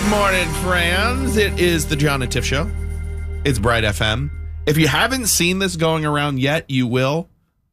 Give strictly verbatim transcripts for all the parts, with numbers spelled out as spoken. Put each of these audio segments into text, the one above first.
Good morning, friends. It is the John and Tiff Show. It's Bright F M. If you haven't seen this going around yet, you will.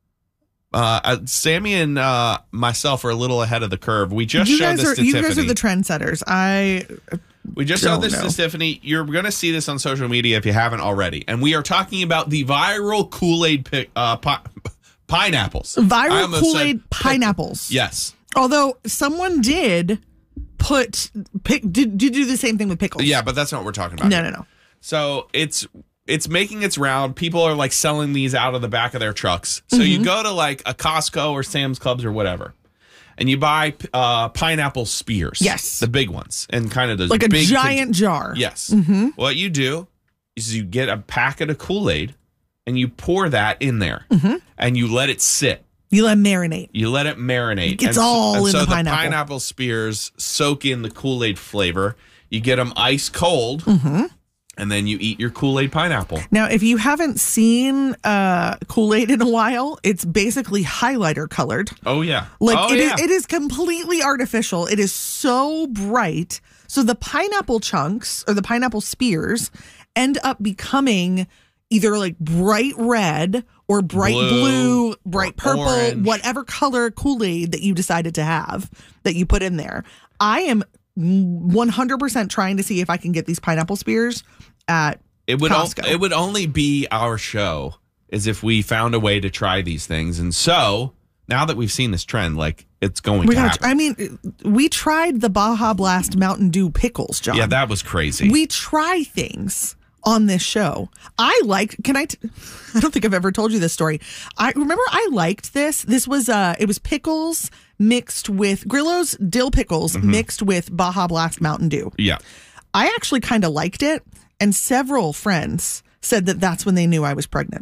Uh, uh, Sammy and uh, myself are a little ahead of the curve. We just you showed guys this are, to you Tiffany. guys are the trendsetters. I we just don't showed this know. to Tiffany. You're going to see this on social media if you haven't already. And we are talking about the viral Kool-Aid pic, uh, pi- pineapples. I Viral almost Kool-Aid said pineapples. pickle. Yes. Although someone did put pick, did, did do the same thing with pickles. Yeah, but that's not what we're talking about. No, here. no, no. So it's it's making its round. People are like selling these out of the back of their trucks. So Mm-hmm. you go to like a Costco or Sam's Clubs or whatever, and you buy uh, pineapple spears. Yes. The big ones, and kind of those Like a big giant jar. Yes. Mm-hmm. What you do is you get a packet of Kool-Aid and you pour that in there, Mm-hmm. and you let it sit. You let them marinate. You let it marinate. It gets and, all and in so the pineapple. pineapple spears soak in the Kool-Aid flavor. You get them ice cold, Mm-hmm. and then you eat your Kool-Aid pineapple. Now, if you haven't seen uh, Kool-Aid in a while, it's basically highlighter colored. Oh, yeah. Like oh, it yeah. is, it is completely artificial. It is so bright. So the pineapple chunks or the pineapple spears end up becoming either like bright red or bright blue, Blue, bright or purple, orange. whatever color Kool-Aid that you decided to have that you put in there. I am one hundred percent trying to see if I can get these pineapple spears at It would, Costco. o- it would only be our show is if we found a way to try these things. And so now that we've seen this trend, like it's going We to gotta, happen. I mean, we tried the Baja Blast Mountain Dew pickles, John. Yeah, that was crazy. We try things on this show. I liked, can I, t- I don't think I've ever told you this story. I remember I liked this. This was, uh, it was pickles mixed with Grillo's dill pickles Mm-hmm. mixed with Baja Blast Mountain Dew. yeah. I actually kind of liked it. And several friends said that that's when they knew I was pregnant.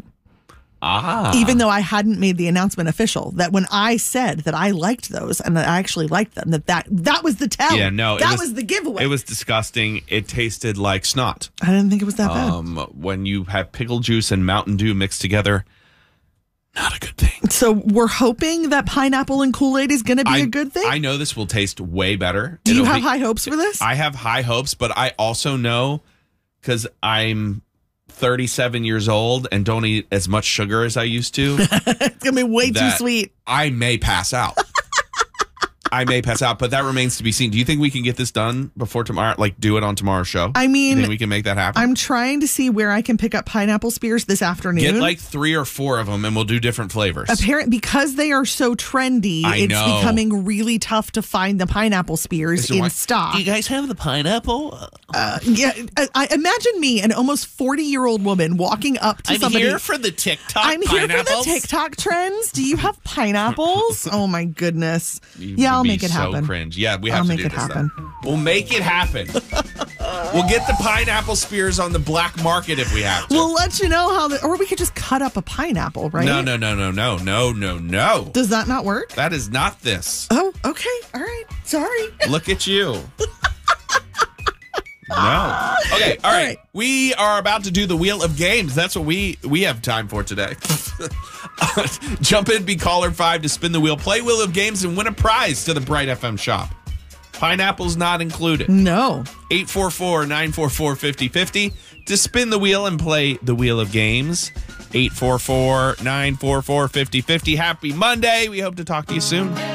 Ah. Even though I hadn't made the announcement official, that when I said that I liked those and that I actually liked them, that that, that was the tell. Yeah, no. it That was, the giveaway. It was disgusting. It tasted like snot. I didn't think it was that bad. Um, when you have pickle juice and Mountain Dew mixed together, not a good thing. So we're hoping that pineapple and Kool-Aid is going to be I, a good thing. I know this will taste way better. Do you It'll have be- high hopes for this? I have high hopes, but I also know because I'm thirty-seven years old and don't eat as much sugar as I used to, It's going to be way too that sweet. I may pass out. I may pass out, but that remains to be seen. Do you think we can get this done before tomorrow? Like, do it on tomorrow's show? I you mean, think we can make that happen? I'm trying to see where I can pick up pineapple spears this afternoon. Get like three or four of them, and we'll do different flavors. Apparent because they are so trendy, I it's know. becoming really tough to find the pineapple spears Is it in why- stock. Do you guys have the pineapple? Uh, yeah, I, I imagine me, an almost forty-year-old woman, walking up to I'm somebody. here for the TikTok I'm here for the pineapples. TikTok trends. Do you have pineapples? Oh my goodness! You Yeah, would I'll be make it so happen. Cringe. Yeah, we have I'll to make do it this happen. then. We'll make it happen. We'll get the pineapple spears on the black market if we have to. We'll let you know how the, or we could just cut up a pineapple, right? No, no, no, no, no, no, no, no. Does that not work? That is not this. Oh, okay. All right. Sorry. Look at you. No. Okay, all right. right. We are about to do the Wheel of Games. That's what we we have time for today. Jump in, be caller five to spin the wheel, play Wheel of Games, and win a prize to the Bright F M shop. Pineapple's not included. No. eight four four, nine four four, five oh five oh to spin the wheel and play the Wheel of Games. eight four four, nine four four, five oh five oh. Happy Monday. We hope to talk to you soon.